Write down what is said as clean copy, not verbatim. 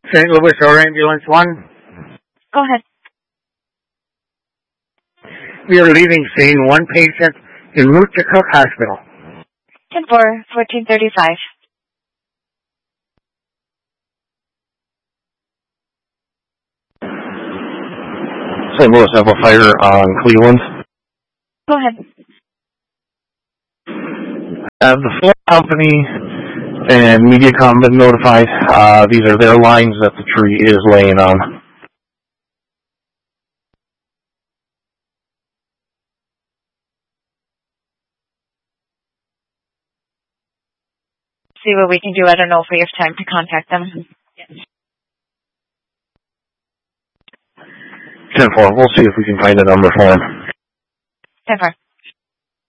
St. Louis or Ambulance 1. Go ahead. We are leaving scene. One patient en route to Cook Hospital. 10-4, 1435. St. Louis Amplifier on Cleveland. Go ahead. Have the phone company and MediaCom been notified? These are their lines that the tree is laying on. See what we can do. I don't know if we have time to contact them. 10-4, we'll see if we can find a number for him. 10-4.